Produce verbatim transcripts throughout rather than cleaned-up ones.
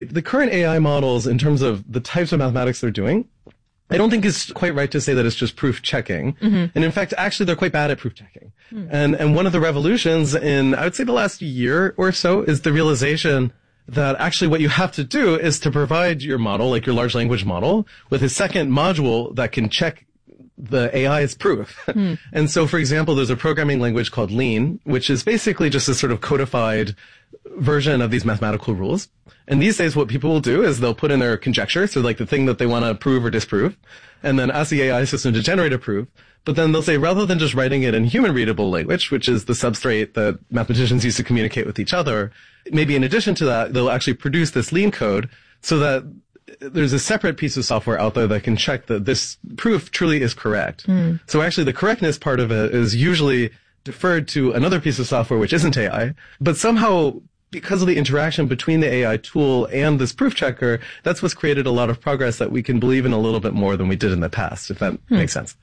The current A I models, in terms of the types of mathematics they're doing, I don't think it's quite right to say that it's just proof checking. Mm-hmm. And in fact, actually, they're quite bad at proof checking. Mm. And, and one of the revolutions in, I would say, the last year or so is the realization that actually what you have to do is to provide your model, like your large language model, with a second module that can check the A I's proof. Mm. And so, for example, there's a programming language called Lean, which is basically just a sort of codified version of these mathematical rules. And these days, what people will do is they'll put in their conjecture, so like the thing that they want to prove or disprove, and then ask the A I system to generate a proof. But then they'll say, rather than just writing it in human-readable language, which is the substrate that mathematicians use to communicate with each other, maybe in addition to that, they'll actually produce this Lean code so that there's a separate piece of software out there that can check that this proof truly is correct. Mm. So actually the correctness part of it is usually deferred to another piece of software which isn't A I, but somehow because of the interaction between the A I tool and this proof checker, that's what's created a lot of progress that we can believe in a little bit more than we did in the past, if that hmm. makes sense.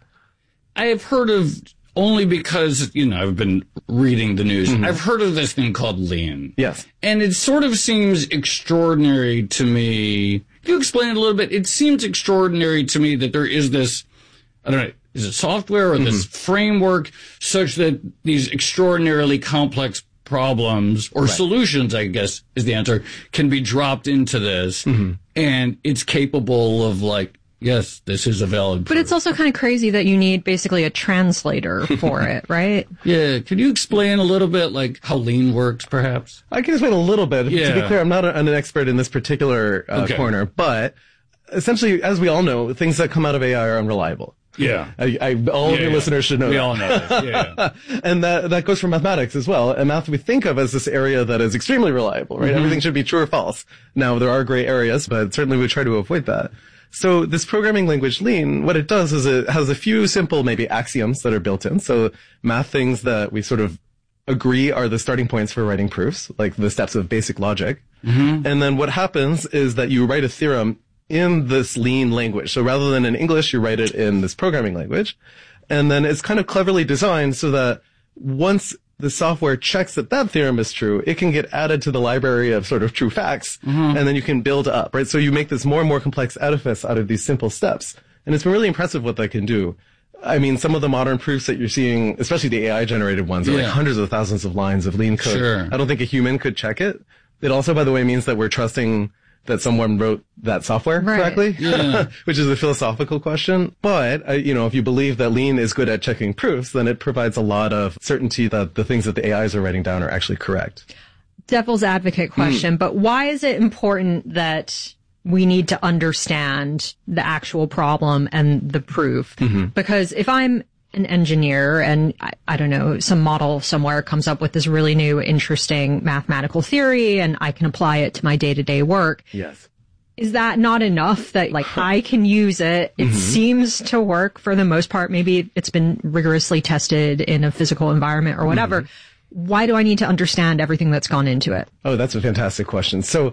I have heard of, only because, you know, I've been reading the news, mm-hmm. I've heard of this thing called Lean. Yes. And it sort of seems extraordinary to me. Can you explain it a little bit? It seems extraordinary to me that there is this, I don't know, is it software or mm-hmm. this framework such that these extraordinarily complex problems or right. solutions, I guess is the answer, can be dropped into this mm-hmm. and it's capable of like, yes, this is a valid proof. But it's also kind of crazy that you need basically a translator for it, right? Yeah. Can you explain a little bit like how Lean works, perhaps? I can explain a little bit. Yeah. To be clear, I'm not a, an expert in this particular uh, okay. corner, but essentially, as we all know, things that come out of A I are unreliable. Yeah. I, I, all yeah, of your yeah. listeners should know we that. all know this. Yeah. And that, that goes for mathematics as well. And math we think of as this area that is extremely reliable, right? Mm-hmm. Everything should be true or false. Now, there are gray areas, but certainly we try to avoid that. So this programming language Lean, what it does is it has a few simple maybe axioms that are built in. So math things that we sort of agree are the starting points for writing proofs, like the steps of basic logic. Mm-hmm. And then what happens is that you write a theorem in this Lean language. So rather than in English, you write it in this programming language. And then it's kind of cleverly designed so that once the software checks that that theorem is true, it can get added to the library of sort of true facts. Mm-hmm. And then you can build up, right? So you make this more and more complex edifice out of these simple steps. And it's been really impressive what that can do. I mean, some of the modern proofs that you're seeing, especially the A I generated ones, are yeah. like hundreds of thousands of lines of Lean code. Sure. I don't think a human could check it. It also, by the way, means that we're trusting that someone wrote that software right. correctly, yeah. which is a philosophical question. But, uh, you know, if you believe that Lean is good at checking proofs, then it provides a lot of certainty that the things that the A Is are writing down are actually correct. Devil's advocate question, mm. but why is it important that we need to understand the actual problem and the proof? Mm-hmm. Because if I'm an engineer and I, I don't know, some model somewhere comes up with this really new, interesting mathematical theory and I can apply it to my day-to-day work. Yes. Is that not enough that like I can use it? It mm-hmm. seems to work for the most part. Maybe it's been rigorously tested in a physical environment or whatever. Mm-hmm. Why do I need to understand everything that's gone into it? Oh, that's a fantastic question. So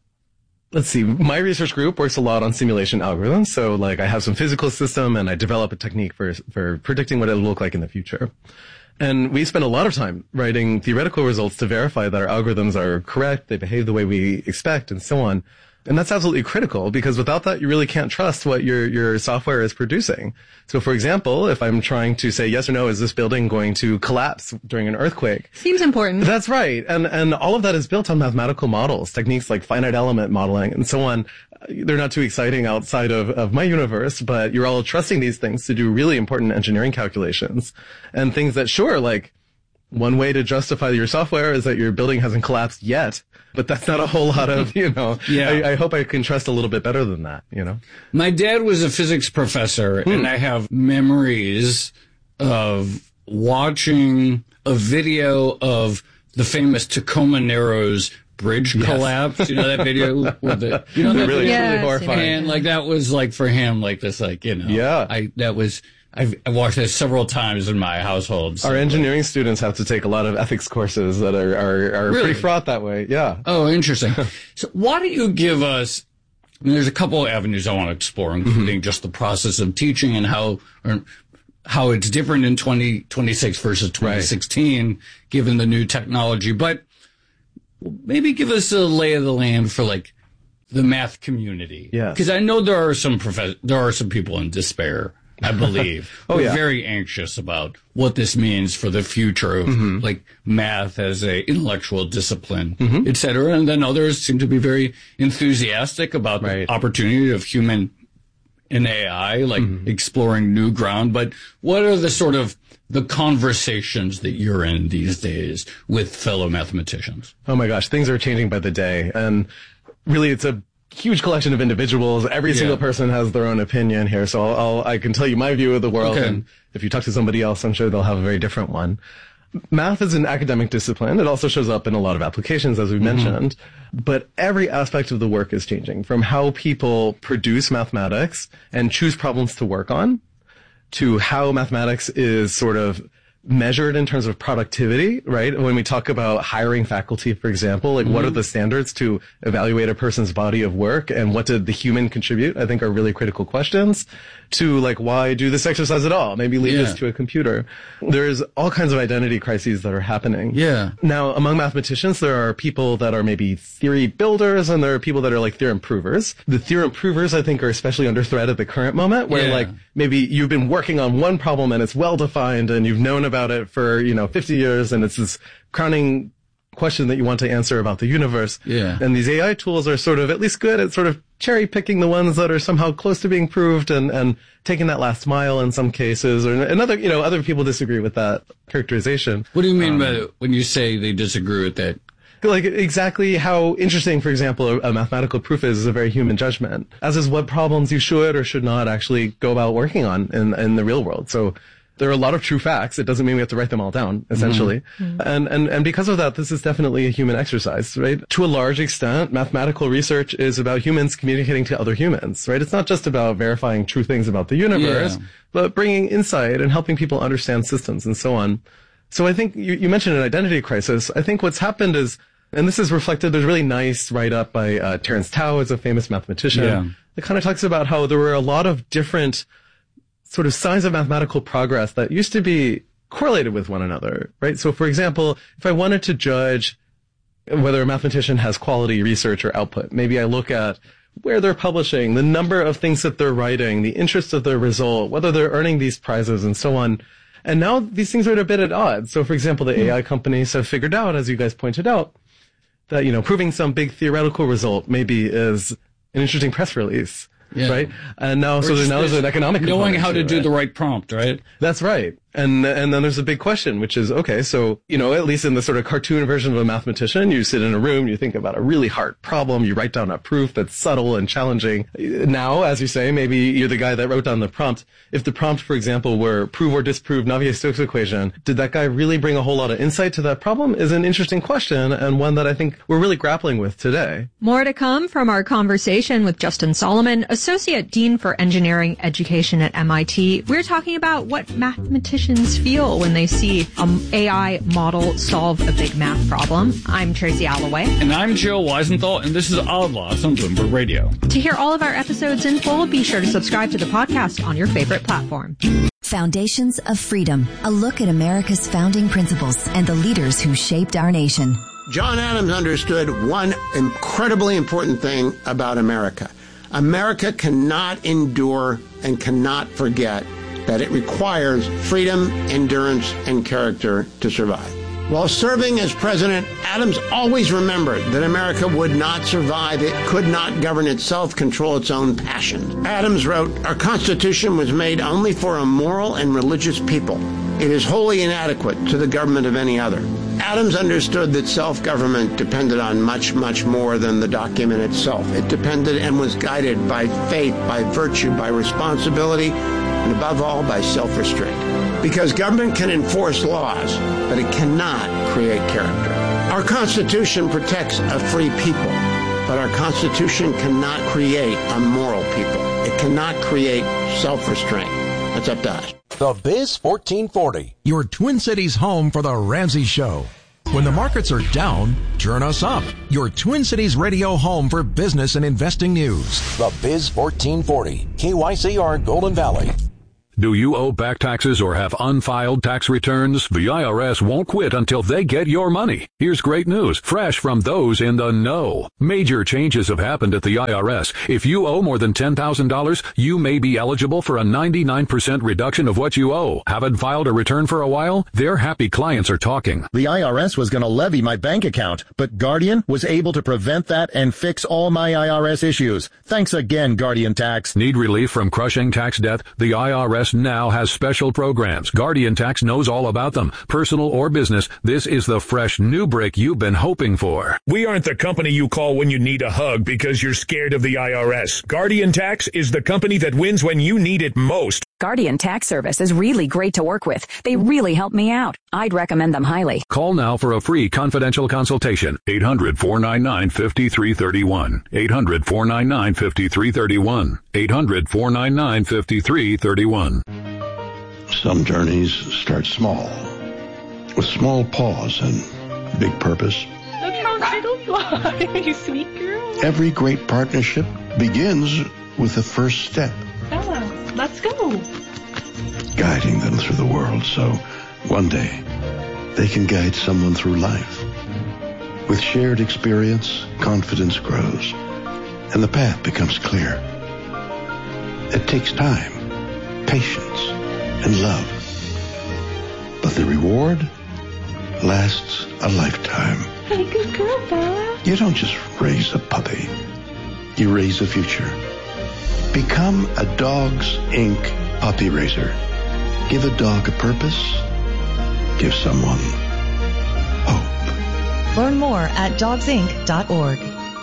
let's see, my research group works a lot on simulation algorithms. So like I have some physical system and I develop a technique for, for predicting what it'll look like in the future. And we spend a lot of time writing theoretical results to verify that our algorithms are correct, they behave the way we expect, and so on. And that's absolutely critical because without that, you really can't trust what your, your software is producing. So for example, if I'm trying to say yes or no, is this building going to collapse during an earthquake? Seems important. That's right. And, and all of that is built on mathematical models, techniques like finite element modeling and so on. They're not too exciting outside of, of my universe, but you're all trusting these things to do really important engineering calculations and things that sure, like, one way to justify your software is that your building hasn't collapsed yet, but that's not a whole lot of, you know, yeah. I, I hope I can trust a little bit better than that, you know. My dad was a physics professor, hmm. and I have memories of watching a video of the famous Tacoma Narrows bridge yes. collapse. You know that video? With the, you know that really, video? really horrifying. And like that was like for him, like this, like, you know, yeah. I, that was, I've, I've watched this several times in my household. So Our engineering like, students have to take a lot of ethics courses that are, are, are really? pretty fraught that way. Yeah. Oh, interesting. So why don't you give us, I mean, there's a couple of avenues I want to explore, including mm-hmm. just the process of teaching and how, or how it's different in twenty twenty-six versus twenty sixteen, right. given the new technology. But maybe give us a lay of the land for like the math community. Yes. Because I know there are some prof- there are some people in despair, I believe. oh, who are yeah. very anxious about what this means for the future of mm-hmm. like math as a intellectual discipline, mm-hmm. et cetera. And then others seem to be very enthusiastic about right. the opportunity of human and A I, like mm-hmm. exploring new ground. But what are the sort of the conversations that you're in these days with fellow mathematicians? Oh my gosh, things are changing by the day. And really, it's a huge collection of individuals. Every yeah. single person has their own opinion here. So I'll, I'll, I can tell you my view of the world. Okay. And if you talk to somebody else, I'm sure they'll have a very different one. Math is an academic discipline. It also shows up in a lot of applications, as we mm-hmm. mentioned. But every aspect of the work is changing, from how people produce mathematics and choose problems to work on, to how mathematics is sort of measured in terms of productivity, right? When we talk about hiring faculty, for example, like mm-hmm. what are the standards to evaluate a person's body of work and what did the human contribute, I think are really critical questions. To like, why do this exercise at all? Maybe leave yeah. this to a computer. There's all kinds of identity crises that are happening. Yeah. Now, among mathematicians, there are people that are maybe theory builders and there are people that are like theorem provers. The theorem provers, I think, are especially under threat at the current moment where yeah. like maybe you've been working on one problem and it's well defined and you've known about it for, you know, fifty years and it's this crowning question that you want to answer about the universe. Yeah. And these A I tools are sort of at least good at sort of cherry picking the ones that are somehow close to being proved and, and taking that last mile in some cases. Or another, you know, other people disagree with that characterization. What do you mean um, by when you say they disagree with that? Like exactly how interesting, for example, a, a mathematical proof is, is a very human judgment, as is what problems you should or should not actually go about working on in, in the real world. So there are a lot of true facts. It doesn't mean we have to write them all down, essentially. Mm-hmm. And, and, and because of that, this is definitely a human exercise, right? To a large extent, mathematical research is about humans communicating to other humans, right? It's not just about verifying true things about the universe, yeah. but bringing insight and helping people understand systems and so on. So I think you, you mentioned an identity crisis. I think what's happened is, and this is reflected, there's a really nice write-up by uh, Terence Tao, who's a famous mathematician. Yeah. That kind of talks about how there were a lot of different sort of signs of mathematical progress that used to be correlated with one another, right? So for example, if I wanted to judge whether a mathematician has quality research or output, maybe I look at where they're publishing, the number of things that they're writing, the interest of their result, whether they're earning these prizes and so on. And now these things are a bit at odds. So for example, the A I companies have figured out, as you guys pointed out, that, you know, proving some big theoretical result maybe is an interesting press release. Yeah. Right? And now, so there now there's an economic knowing how to to do it. the right prompt, right? That's right. And, and then there's a big question, which is, okay, so, you know, at least in the sort of cartoon version of a mathematician, you sit in a room, you think about a really hard problem, you write down a proof that's subtle and challenging. Now, as you say, maybe you're the guy that wrote down the prompt. If the prompt, for example, were prove or disprove Navier-Stokes equation, did that guy really bring a whole lot of insight to that problem is an interesting question and one that I think we're really grappling with today. More to come from our conversation with Justin Solomon, Associate Dean for Engineering Education at M I T. We're talking about what mathematicians feel when they see an A I model solve a big math problem. I'm Tracy Alloway. And I'm Joe Weisenthal, and this is Odd Lots on Bloomberg Radio. To hear all of our episodes in full, be sure to subscribe to the podcast on your favorite platform. Foundations of Freedom, a look at America's founding principles and the leaders who shaped our nation. John Adams understood one incredibly important thing about America. America cannot endure and cannot forget that it requires freedom, endurance, and character to survive. While serving as president, Adams always remembered that America would not survive. It could not govern itself, control its own passions. Adams wrote, "Our Constitution was made only for a moral and religious people. It is wholly inadequate to the government of any other." Adams understood that self-government depended on much, much more than the document itself. It depended and was guided by faith, by virtue, by responsibility, and above all, by self-restraint. Because government can enforce laws, but it cannot create character. Our Constitution protects a free people, but our Constitution cannot create a moral people. It cannot create self-restraint. That's up to us. The Biz fourteen forty, your Twin Cities home for the Ramsey Show. When the markets are down, turn us up. Your Twin Cities radio home for business and investing news. The Biz fourteen forty, K Y C R Golden Valley. Do you owe back taxes or have unfiled tax returns? The I R S won't quit until they get your money. Here's great news, fresh from those in the know. Major changes have happened at the I R S. If you owe more than ten thousand dollars, you may be eligible for a ninety-nine percent reduction of what you owe. Haven't filed a return for a while? Their happy clients are talking. The I R S was going to levy my bank account, but Guardian was able to prevent that and fix all my I R S issues. Thanks again, Guardian Tax. Need relief from crushing tax debt? The I R S now has special programs. Guardian Tax knows all about them. Personal or business, this is the fresh new break you've been hoping for. We aren't the company you call when you need a hug because you're scared of the I R S. Guardian Tax is the company that wins when you need it most. Guardian Tax Service is really great to work with. They really help me out. I'd recommend them highly. Call now for a free confidential consultation. eight hundred, four nine nine, five three three one. eight hundred, four nine nine, five three three one. eight hundred, four nine nine, five three three one. Some journeys start small, with small pause and big purpose. Look how little you are, you sweet girl. Every great partnership begins with the first step. Bella, let's go. Guiding them through the world so one day they can guide someone through life. With shared experience, confidence grows, and the path becomes clear. It takes time, patience, and love. But the reward lasts a lifetime. Hey, good girl, Bella. You don't just raise a puppy. You raise a future. Become a Dogs Incorporated puppy raiser. Give a dog a purpose. Give someone hope. Learn more at dogs inc dot org.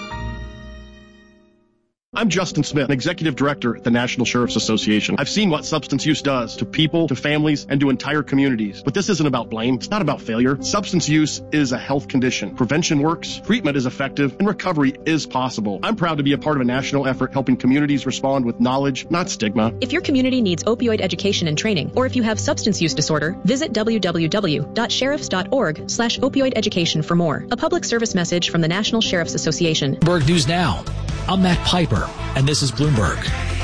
I'm Justin Smith, Executive Director at the National Sheriff's Association. I've seen what substance use does to people, to families, and to entire communities. But this isn't about blame. It's not about failure. Substance use is a health condition. Prevention works, treatment is effective, and recovery is possible. I'm proud to be a part of a national effort helping communities respond with knowledge, not stigma. If your community needs opioid education and training, or if you have substance use disorder, visit w w w dot sheriffs dot org slash opioid education for more. A public service message from the National Sheriff's Association. Bloomberg News Now. I'm Matt Piper, and this is Bloomberg.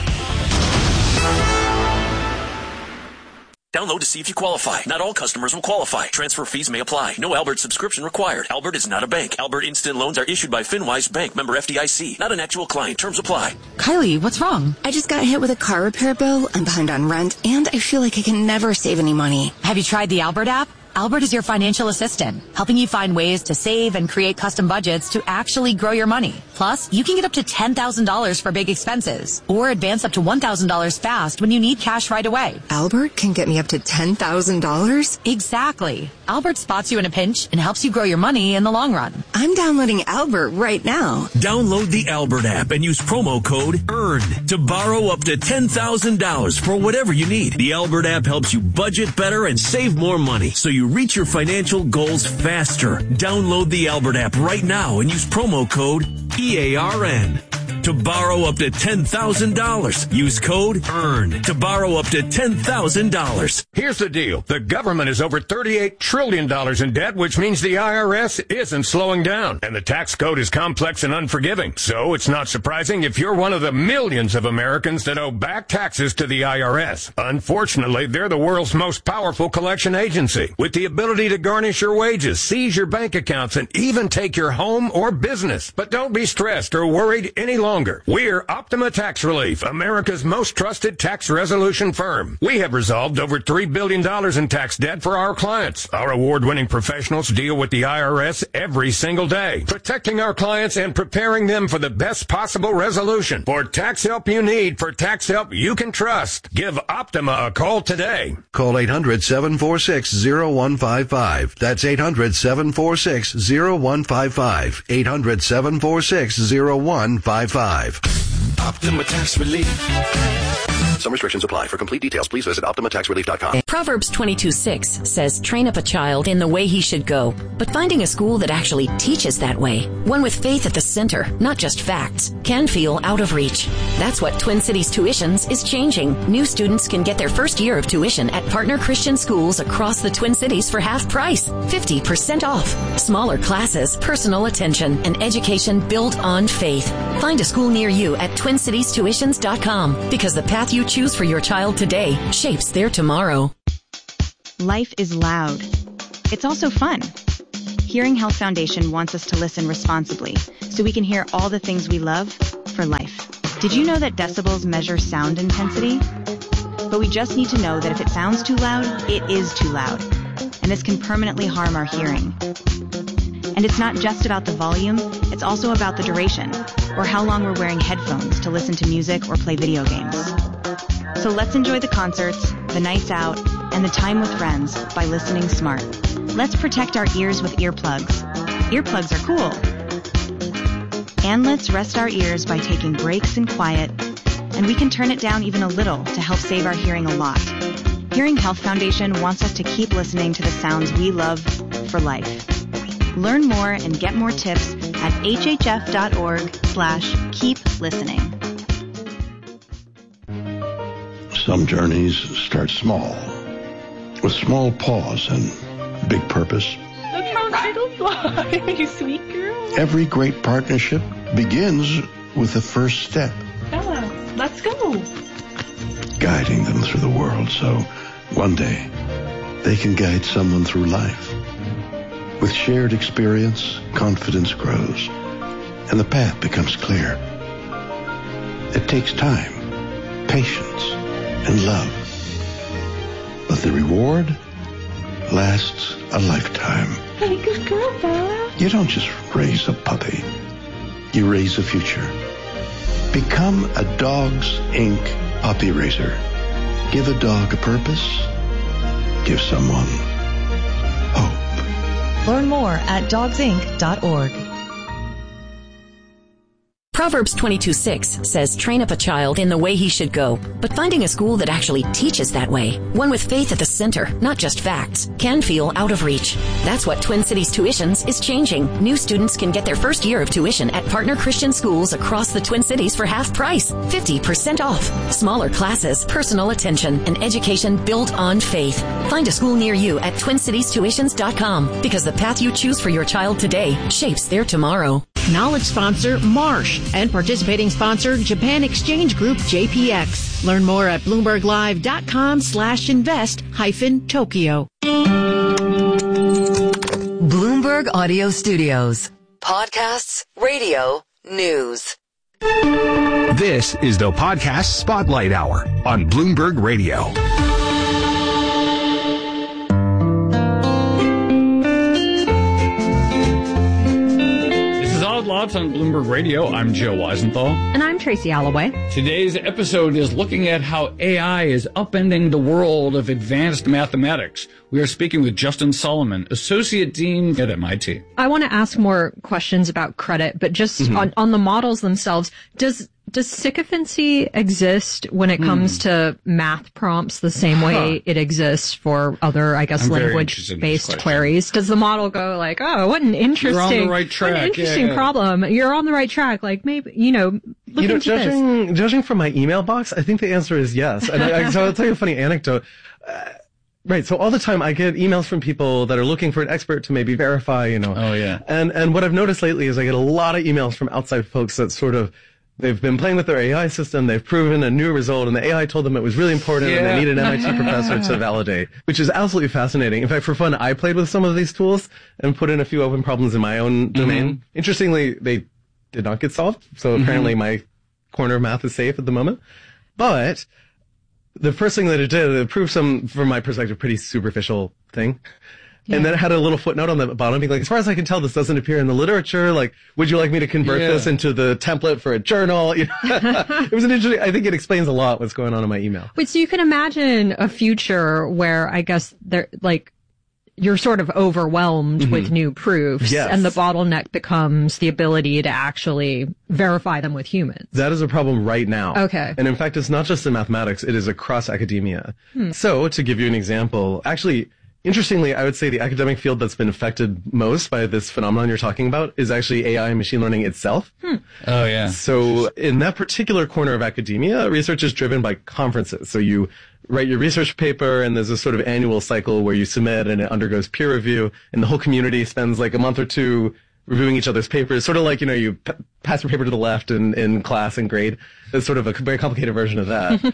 Download to see if you qualify. Not all customers will qualify. Transfer fees may apply. No Albert subscription required. Albert is not a bank. Albert Instant Loans are issued by FinWise Bank, member F D I C. Not an actual client. Terms apply. Kylie, what's wrong? I just got hit with a car repair bill. I'm behind on rent, and I feel like I can never save any money. Have you tried the Albert app? Albert is your financial assistant, helping you find ways to save and create custom budgets to actually grow your money. Plus, you can get up to ten thousand dollars for big expenses, or advance up to one thousand dollars fast when you need cash right away. Albert can get me up to ten thousand dollars? Exactly. Albert spots you in a pinch and helps you grow your money in the long run. I'm downloading Albert right now. Download the Albert app and use promo code EARN to borrow up to ten thousand dollars for whatever you need. The Albert app helps you budget better and save more money, so you reach your financial goals faster. Download the Albert app right now and use promo code E A R N to borrow up to ten thousand dollars. Use code EARN to borrow up to ten thousand dollars. Here's the deal. The government is over thirty-eight trillion dollars in debt, which means the I R S isn't slowing down. And the tax code is complex and unforgiving. So it's not surprising if you're one of the millions of Americans that owe back taxes to the I R S. Unfortunately, they're the world's most powerful collection agency, with the ability to garnish your wages, seize your bank accounts, and even take your home or business. But don't be stressed or worried any longer. We're Optima Tax Relief, America's most trusted tax resolution firm. We have resolved over three billion dollars in tax debt for our clients. Our award-winning professionals deal with the I R S every single day, protecting our clients and preparing them for the best possible resolution. For tax help you need, for tax help you can trust, give Optima a call today. Call eight hundred, seven four six, zero one five five. That's eight hundred, seven four six, zero one five five. eight hundred, seven four six, zero one five five. Optima Tax Relief. Some restrictions apply. For complete details, please visit optima tax relief dot com. Proverbs twenty-two six says, train up a child in the way he should go. But finding a school that actually teaches that way, one with faith at the center, not just facts, can feel out of reach. That's what Twin Cities Tuitions is changing. New students can get their first year of tuition at partner Christian schools across the Twin Cities for half price, fifty percent off. Smaller classes, personal attention, and education built on faith. Find a school near you at twin cities tuitions dot com, because the path you choose for your child today shapes their tomorrow. Life is loud. It's also fun. Hearing Health Foundation wants us to listen responsibly so we can hear all the things we love for life. Did you know that decibels measure sound intensity? But we just need to know that if it sounds too loud, it is too loud. And this can permanently harm our hearing. And it's not just about the volume, it's also about the duration, or how long we're wearing headphones to listen to music or play video games. So let's enjoy the concerts, the nights out, and the time with friends by listening smart. Let's protect our ears with earplugs. Earplugs are cool. And let's rest our ears by taking breaks in quiet, and we can turn it down even a little to help save our hearing a lot. Hearing Health Foundation wants us to keep listening to the sounds we love for life. Learn more and get more tips at hhf.org slash keep listening. Some journeys start small, with small pause and big purpose. Look how little you are, you sweet girl. Every great partnership begins with the first step. Bella, let's go. Guiding them through the world so one day they can guide someone through life. With shared experience, confidence grows, and the path becomes clear. It takes time, patience, and love. But the reward lasts a lifetime. Hey, good girl, Bella. You don't just raise a puppy. You raise a future. Become a Dogs Incorporated puppy raiser. Give a dog a purpose. Give someone hope. Learn more at dogs inc dot org. Proverbs twenty-two six says, train up a child in the way he should go, but finding a school that actually teaches that way, one with faith at the center, not just facts, can feel out of reach. That's what Twin Cities Tuitions is changing. New students can get their first year of tuition at partner Christian schools across the Twin Cities for half price, fifty percent off. Smaller classes, personal attention, and education built on faith. Find a school near you at twin cities tuitions dot com, because the path you choose for your child today shapes their tomorrow. Knowledge sponsor Marsh and participating sponsor Japan Exchange Group J P X. Learn more at bloomberglive.com slash invest hyphen Tokyo. Bloomberg Audio Studios. Podcasts, radio, news. This is the Podcast Spotlight Hour on Bloomberg Radio. Lots on Bloomberg Radio. I'm Joe Weisenthal. And I'm Tracy Alloway. Today's episode is looking at how A I is upending the world of advanced mathematics. We are speaking with Justin Solomon, Associate Dean at M I T. I want to ask more questions about credit, but just mm-hmm. on, on the models themselves, does does sycophancy exist when it comes mm. to math prompts the same way huh. it exists for other, I guess, language-based queries? Does the model go like, oh, what an interesting, You're on the right track. What an interesting yeah, yeah. problem. You're on the right track. Like maybe, you know, look you know, into judging, this. Judging from my email box, I think the answer is yes. And I, I, so I'll tell you a funny anecdote. Uh, Right. So all the time I get emails from people that are looking for an expert to maybe verify, you know. Oh, yeah. And, and what I've noticed lately is I get a lot of emails from outside folks that sort of, they've been playing with their A I system, they've proven a new result, and the A I told them it was really important, yeah. and they need an M I T professor to validate, which is absolutely fascinating. In fact, for fun, I played with some of these tools and put in a few open problems in my own domain. Mm-hmm. Interestingly, they did not get solved, so mm-hmm. apparently my corner of math is safe at the moment. But the first thing that it did, it proved some, from my perspective, pretty superficial thing. Yeah. And then it had a little footnote on the bottom being like, as far as I can tell, this doesn't appear in the literature. Like, would you like me to convert yeah. this into the template for a journal? You know? It was an interesting, I think it explains a lot what's going on in my email. Wait, so you can imagine a future where I guess there, like, you're sort of overwhelmed mm-hmm. with new proofs, yes. and the bottleneck becomes the ability to actually verify them with humans. That is a problem right now. Okay. And in fact, it's not just in mathematics, it is across academia. Hmm. So, to give you an example, actually, interestingly, I would say the academic field that's been affected most by this phenomenon you're talking about is actually A I and machine learning itself. Hmm. Oh, yeah. So, in that particular corner of academia, research is driven by conferences. So you write your research paper, and there's a sort of annual cycle where you submit and it undergoes peer review, and the whole community spends like a month or two reviewing each other's papers, sort of like, you know, you p- pass your paper to the left in, in class and grade. It's sort of a very complicated version of that.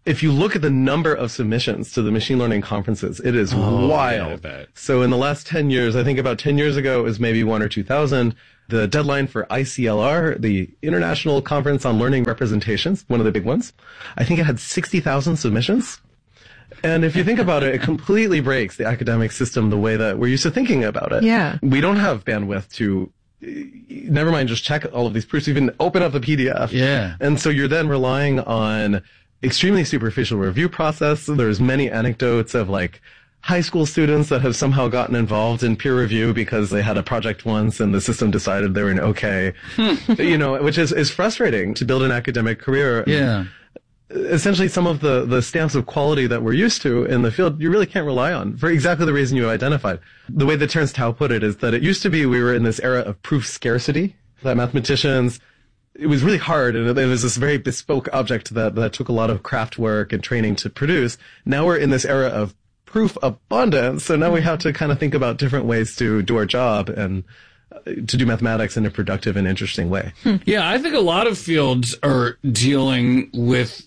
if you look at the number of submissions to the machine learning conferences, it is oh, wild. Yeah, I bet. So in the last ten years, I think about ten years ago, it was maybe one or two thousand. The deadline for I C L R, the International Conference on Learning Representations, one of the big ones, I think it had sixty thousand submissions. And if you think about it, it completely breaks the academic system the way that we're used to thinking about it. Yeah. We don't have bandwidth to, never mind just check all of these proofs, even open up the P D F. Yeah. And so you're then relying on extremely superficial review process. There's many anecdotes of like high school students that have somehow gotten involved in peer review because they had a project once and the system decided they were an okay, you know, which is, is frustrating to build an academic career. Yeah. Essentially, some of the, the stamps of quality that we're used to in the field, you really can't rely on for exactly the reason you identified. The way that Terence Tao put it is that it used to be we were in this era of proof scarcity, that mathematicians, it was really hard, and it was this very bespoke object that, that took a lot of craft work and training to produce. Now we're in this era of proof abundance, so now we have to kind of think about different ways to do our job and to do mathematics in a productive and interesting way. Yeah, I think a lot of fields are dealing with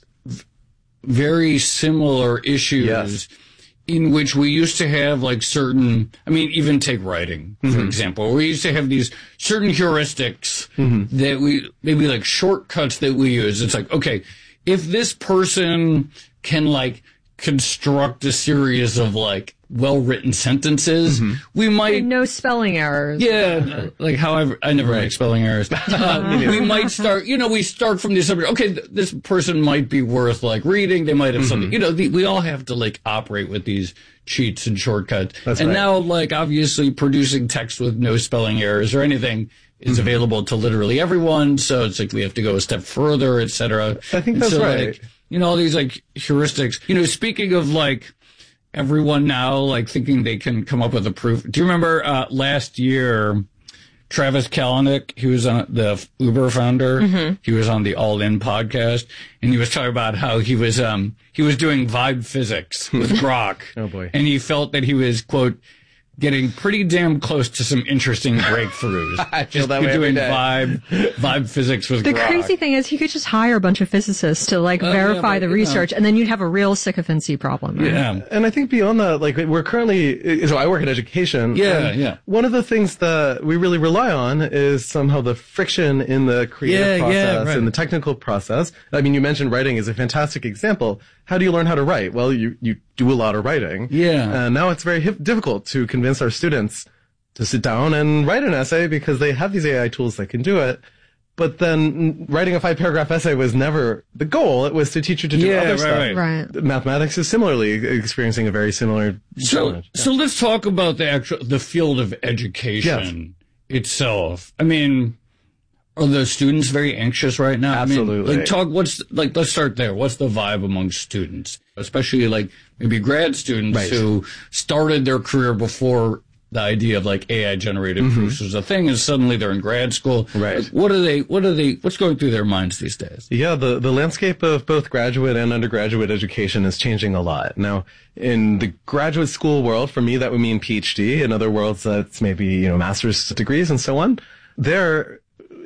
very similar issues yes. in which we used to have like certain, I mean, even take writing, for mm-hmm. example. We used to have these certain heuristics mm-hmm. that we, maybe like shortcuts that we use. It's like, okay, if this person can like construct a series of like well-written sentences, mm-hmm. we might... No spelling errors. Yeah, like however, I never right. make spelling errors. Uh, we might start, you know, we start from the assumption, okay, th- this person might be worth like reading, they might have mm-hmm. something, you know, the, we all have to like operate with these cheats and shortcuts. That's and right. now, like, obviously producing text with no spelling errors or anything is mm-hmm. available to literally everyone, so it's like we have to go a step further, et cetera. I think that's so, right. Like, you know, all these like heuristics, you know, speaking of like, everyone now like thinking they can come up with a proof. Do you remember uh, last year, Travis Kalanick, he was on the Uber founder. Mm-hmm. He was on the All In podcast, and he was talking about how he was um he was doing vibe physics with Grok. Oh boy! And he felt that he was quote getting pretty damn close to some interesting breakthroughs. I feel just that way doing every day. vibe vibe physics with the Grok. crazy thing is he could just hire a bunch of physicists to like Oh, verify yeah, the but, research, you know. and then you'd have a real sycophancy problem. Right? Yeah. And I think beyond that, like we're currently, so I work in education. Yeah, and yeah. One of the things that we really rely on is somehow the friction in the creative Yeah, yeah, process right. and the technical process. I mean, you mentioned writing is a fantastic example. How do you learn how to write? Well, you, you do a lot of writing. Yeah. And now it's very hip, difficult to convince our students to sit down and write an essay because they have these A I tools that can do it. But then writing a five paragraph essay was never the goal. It was to teach you to do Yeah, other right, stuff. right. Right. Mathematics is similarly experiencing a very similar So, challenge. so let's talk about the actual, the field of education itself. I mean, are the students very anxious right now? Absolutely. I mean, like talk, what's, like, let's start there. What's the vibe among students? Especially like maybe grad students Right. who started their career before the idea of like A I generated Mm-hmm. proofs was a thing, and suddenly they're in grad school. Right. Like, what are they, what are they, what's going through their minds these days? Yeah, the, the landscape of both graduate and undergraduate education is changing a lot. Now, in the graduate school world, for me, that would mean PhD. In other worlds, that's maybe, you know, master's degrees and so on. There,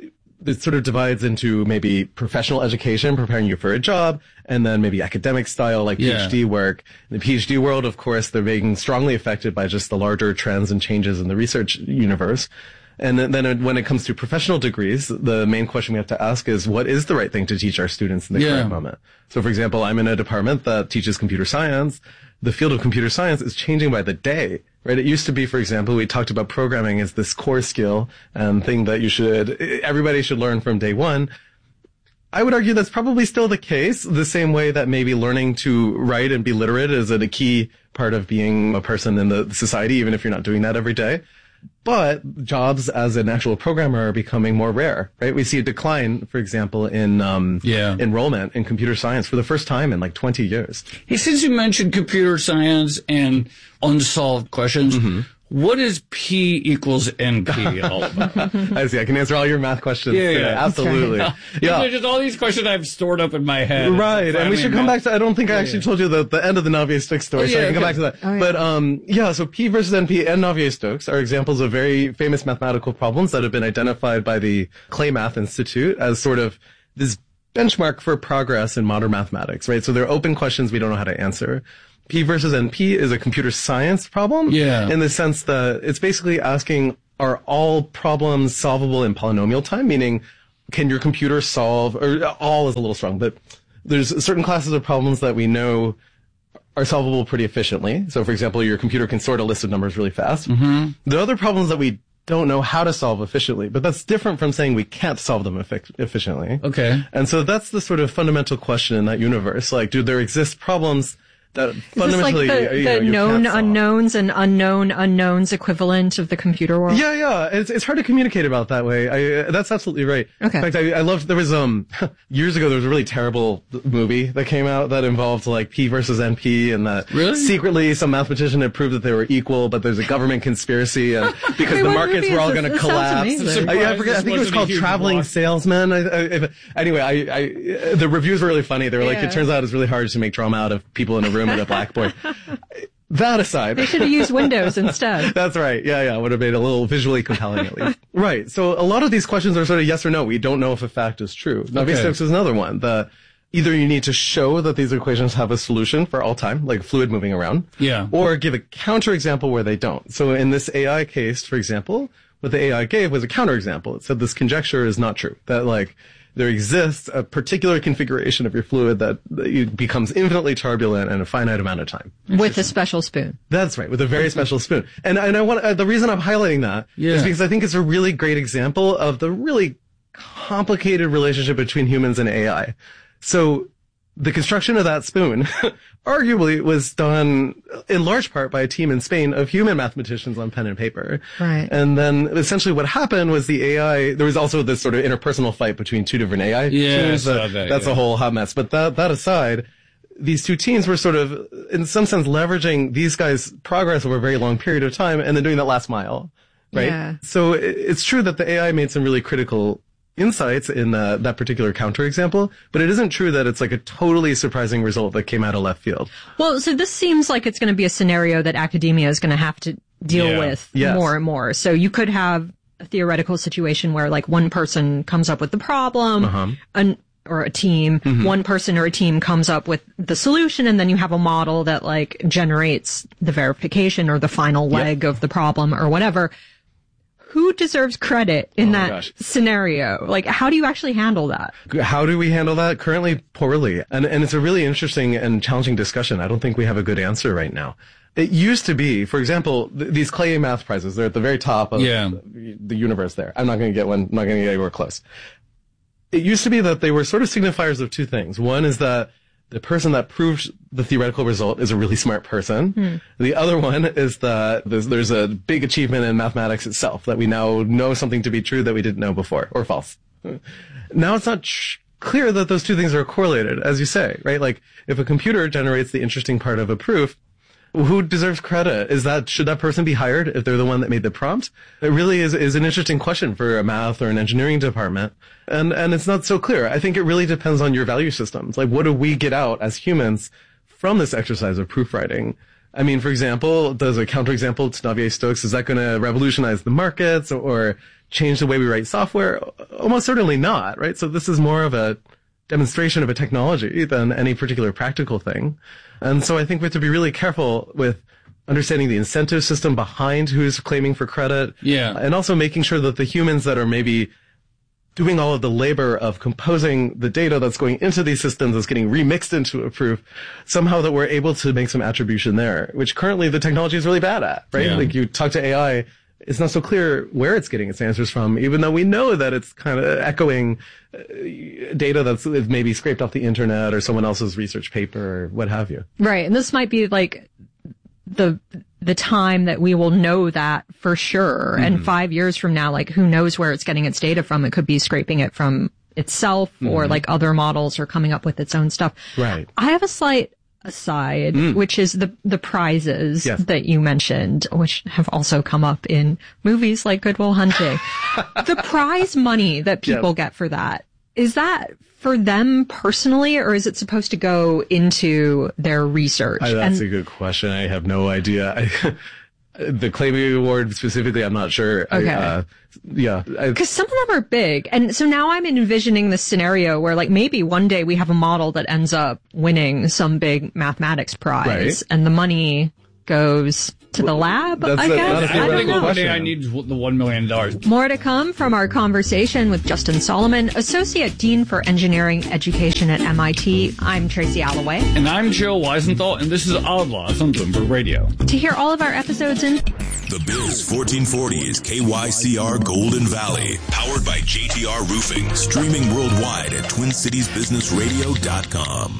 it sort of divides into maybe professional education, preparing you for a job, and then maybe academic style, like Yeah. PhD work. In the PhD world, of course, they're being strongly affected by just the larger trends and changes in the research universe. And then, then when it comes to professional degrees, the main question we have to ask is, what is the right thing to teach our students in the Yeah. current moment? So, for example, I'm in a department that teaches computer science. The field of computer science is changing by the day, right? It used to be, for example, we talked about programming as this core skill and thing that you should, everybody should learn from day one. I would argue that's probably still the case, the same way that maybe learning to write and be literate is a key part of being a person in the society, even if you're not doing that every day. But jobs as an actual programmer are becoming more rare, right? We see a decline, for example, in um, Yeah. enrollment in computer science for the first time in like twenty years. Hey, since you mentioned computer science and unsolved questions, Mm-hmm. what is P equals N P all about? I see. I can answer all your math questions. Yeah, today. yeah. Absolutely. Yeah. Yeah. Just all these questions I've stored up in my head. Right, and we should come back to, I don't think I actually yeah. told you the, the end of the Navier-Stokes story, Oh, so I yeah, can come okay. back to that. Oh, yeah. But, um, yeah, so P versus N P and Navier-Stokes are examples of very famous mathematical problems that have been identified by the Clay Math Institute as sort of this benchmark for progress in modern mathematics, right? So they're open questions we don't know how to answer. P versus N P is a computer science problem. Yeah. In the sense that it's basically asking, are all problems solvable in polynomial time? Meaning, can your computer solve, or all is a little strong, but there's certain classes of problems that we know are solvable pretty efficiently. So for example, your computer can sort a list of numbers really fast. Mm-hmm. The other problems that we don't know how to solve efficiently, but that's different from saying we can't solve them effic- efficiently. Okay. And so that's the sort of fundamental question in that universe. Like, do there exist problems that Is fundamentally, this like the, you the know, you known can't solve? unknowns and unknown unknowns equivalent of the computer world? Yeah, yeah. It's it's hard to communicate about that way. I, uh, that's absolutely right. Okay. In fact, I, I loved, there was, um, years ago, there was a really terrible movie that came out that involved, like, P versus N P, and that really? secretly some mathematician had proved that they were equal, but there's a government conspiracy, and because Wait, the what markets movie were is all this? going to This sounds collapse. amazing. I, yeah, I forget, I think it was called Traveling Salesman. I, I, if, anyway, I, I, the reviews were really funny. They were like, Yeah. it turns out it's really hard to make drama out of people in a room with a blackboard. That aside. They should have used Windows instead. That's right. Yeah, yeah. Would have made it a little visually compelling at least. Right. So a lot of these questions are sort of yes or no. We don't know if a fact is true. Navier Okay. Stokes is another one. The, either you need to show that these equations have a solution for all time, like fluid moving around. Yeah. Or give a counterexample where they don't. So in this A I case, for example, what the A I gave was a counterexample. It said this conjecture is not true. That like, there exists a particular configuration of your fluid that, that it becomes infinitely turbulent in a finite amount of time. With a special spoon. That's right, with a very special spoon. And and I want uh, the reason I'm highlighting that Yeah. is because I think it's a really great example of the really complicated relationship between humans and A I. So the construction of that spoon arguably was done in large part by a team in Spain of human mathematicians on pen and paper. Right. And then essentially what happened was the A I, there was also this sort of interpersonal fight between two different A I Yeah, teams. I saw that- that, that's yeah. a whole hot mess. But that, that aside, these two teams were sort of, in some sense, leveraging these guys' progress over a very long period of time and then doing that last mile. Right? Yeah. So it- it's true that the A I made some really critical insights in uh, that particular counterexample, but it isn't true that it's like a totally surprising result that came out of left field. Well, so this seems like it's going to be a scenario that academia is going to have to deal Yeah. with Yes. more and more. So you could have a theoretical situation where like one person comes up with the problem, Uh-huh. an, or a team, Mhm. one person or a team comes up with the solution, and then you have a model that like generates the verification or the final leg of the problem or whatever. Who deserves credit in Oh my that gosh. scenario? Like, how do you actually handle that? How do we handle that? Currently, poorly. And, and it's a really interesting and challenging discussion. I don't think we have a good answer right now. It used to be, for example, th- these Clay math prizes, they're at the very top of Yeah. the, the universe there. I'm not going to get one, I'm not going to get anywhere close. It used to be that they were sort of signifiers of two things. One is that the person that proved the theoretical result is a really smart person. Hmm. The other one is that there's, there's a big achievement in mathematics itself, that we now know something to be true that we didn't know before, or false. Now it's not tr- clear that those two things are correlated, as you say, right? Like, if a computer generates the interesting part of a proof, who deserves credit? Is that, should that person be hired if they're the one that made the prompt? It really is, is an interesting question for a math or an engineering department. And, and it's not so clear. I think it really depends on your value systems. Like, what do we get out as humans from this exercise of proof writing? I mean, for example, does a counterexample to Navier Stokes, is that going to revolutionize the markets or change the way we write software? Almost certainly not, right? So this is more of a demonstration of a technology than any particular practical thing. And so I think we have to be really careful with understanding the incentive system behind who's claiming for credit. Yeah. And also making sure that the humans that are maybe doing all of the labor of composing the data that's going into these systems, that's getting remixed into a proof, somehow that we're able to make some attribution there, which currently the technology is really bad at, right? Yeah. Like, you talk to A I, it's not so clear where it's getting its answers from, even though we know that it's kind of echoing uh, data that's maybe scraped off the internet or someone else's research paper or what have you. Right. And this might be like the the time that we will know that for sure. And five years from now, like, who knows where it's getting its data from? It could be scraping it from itself or Mhm. like other models or coming up with its own stuff. Right. I have a slight aside, Mm. which is the the prizes Yes. that you mentioned, which have also come up in movies like Good Will Hunting. The prize money that people Yes. get for that, is that for them personally, or is it supposed to go into their research? I, that's And- a good question. I have no idea. I, The Claymore Award specifically, I'm not sure. Okay. I, uh, yeah. Because some of them are big. And so now I'm envisioning this scenario where like maybe one day we have a model that ends up winning some big mathematics prize Right. and the money goes to the lab, That's I a- guess. that's a I don't theoretical know. One day I need the one million dollars. More to come from our conversation with Justin Solomon, Associate Dean for Engineering Education at M I T. I'm Tracy Alloway. And I'm Joe Weisenthal, and this is Odd Lots on Bloomberg Radio. To hear all of our episodes in The Biz fourteen forty is K Y C R Golden Valley, powered by J T R Roofing, streaming worldwide at twin cities business radio dot com.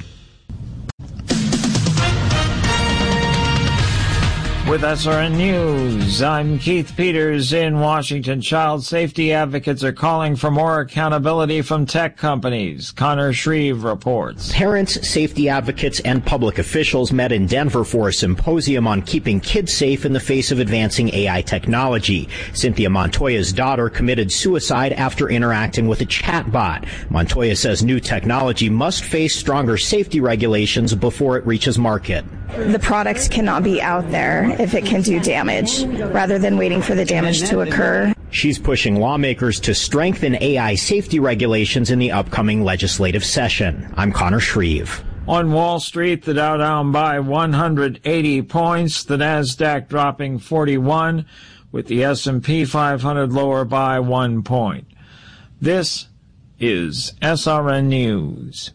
With S R N News, I'm Keith Peters in Washington. Child safety advocates are calling for more accountability from tech companies. Connor Shreve reports. Parents, safety advocates, and public officials met in Denver for a symposium on keeping kids safe in the face of advancing A I technology. Cynthia Montoya's daughter committed suicide after interacting with a chatbot. Montoya says new technology must face stronger safety regulations before it reaches market. The product cannot be out there if it can do damage, rather than waiting for the damage to occur. She's pushing lawmakers to strengthen A I safety regulations in the upcoming legislative session. I'm Connor Shreve. On Wall Street, the Dow down by one hundred eighty points, the Nasdaq dropping forty-one, with the S and P five hundred lower by one point. This is S R N News.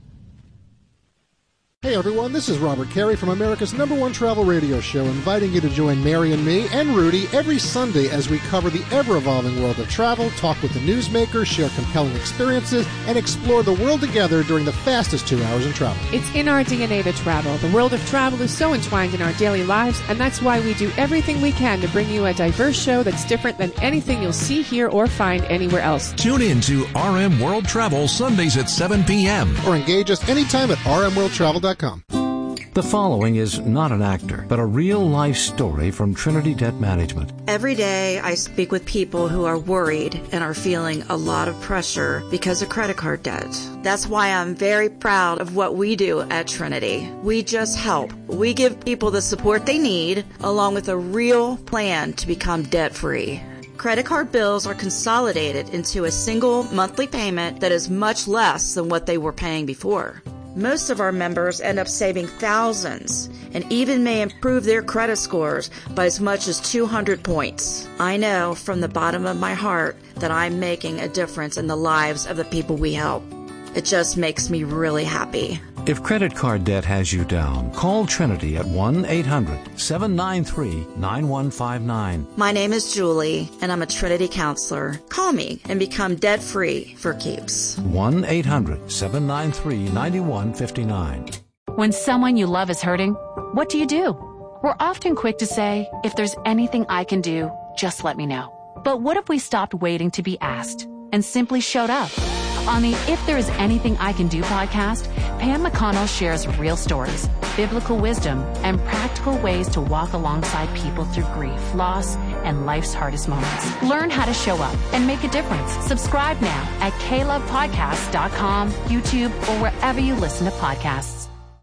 Hey everyone, this is Robert Carey from America's number one travel radio show, inviting you to join Mary and me and Rudy every Sunday as we cover the ever-evolving world of travel, talk with the newsmakers, share compelling experiences, and explore the world together during the fastest two hours in travel. It's in our D N A to travel. The world of travel is so entwined in our daily lives, and that's why we do everything we can to bring you a diverse show that's different than anything you'll see here or find anywhere else. Tune in to R M World Travel Sundays at seven p.m. Or engage us anytime at r m world travel dot com. The following is not an actor, but a real-life story from Trinity Debt Management. Every day I speak with people who are worried and are feeling a lot of pressure because of credit card debt. That's why I'm very proud of what we do at Trinity. We just help. We give people the support they need, along with a real plan to become debt-free. Credit card bills are consolidated into a single monthly payment that is much less than what they were paying before. Most of our members end up saving thousands and even may improve their credit scores by as much as two hundred points. I know from the bottom of my heart that I'm making a difference in the lives of the people we help. It just makes me really happy. If credit card debt has you down, call Trinity at one eight hundred seven nine three nine one five nine. My name is Julie, and I'm a Trinity counselor. Call me and become debt-free for keeps. one eight hundred seven nine three nine one five nine. When someone you love is hurting, what do you do? We're often quick to say, if there's anything I can do, just let me know. But what if we stopped waiting to be asked and simply showed up? On the If There Is Anything I Can Do podcast, Pam McConnell shares real stories, biblical wisdom, and practical ways to walk alongside people through grief, loss, and life's hardest moments. Learn how to show up and make a difference. Subscribe now at k love podcast dot com, YouTube, or wherever you listen to podcasts.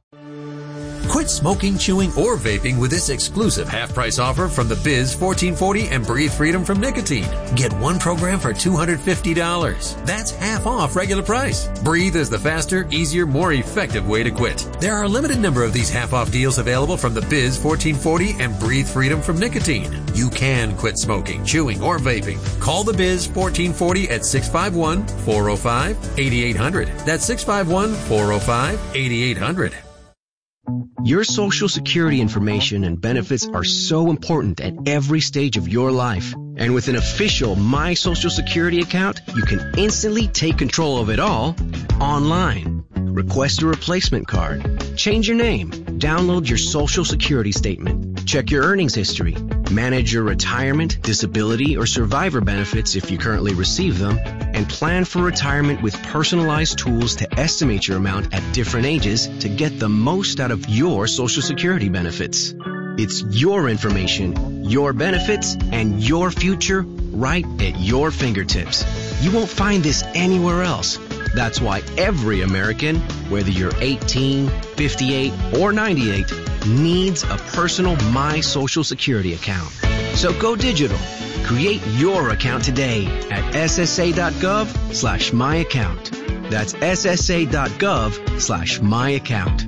Quit smoking, chewing, or vaping with this exclusive half-price offer from the Biz fourteen forty and Breathe Freedom from Nicotine. Get one program for two hundred fifty dollars. That's half off regular price. Breathe is the faster, easier, more effective way to quit. There are a limited number of these half-off deals available from the Biz fourteen forty and Breathe Freedom from Nicotine. You can quit smoking, chewing, or vaping. Call the Biz fourteen forty at six five one, four oh five, eight eight hundred. That's six five one, four oh five, eight eight hundred. Your Social Security information and benefits are so important at every stage of your life. And with an official My Social Security account, you can instantly take control of it all online. Request a replacement card. Change your name. Download your Social Security statement. Check your earnings history. Manage your retirement, disability, or survivor benefits if you currently receive them. And plan for retirement with personalized tools to estimate your amount at different ages to get the most out of your Social Security benefits. It's your information, your benefits, and your future right at your fingertips. You won't find this anywhere else. That's why every American, whether you're eighteen, fifty-eight, or ninety-eight, needs a personal My Social Security account. So go digital. Create your account today at ssa.gov slash my account. That's ssa.gov slash my account.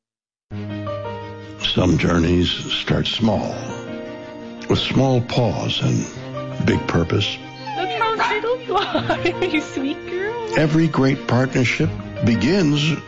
Some journeys start small, with small pause and big purpose. Look how little you are, you sweet girl. Every great partnership begins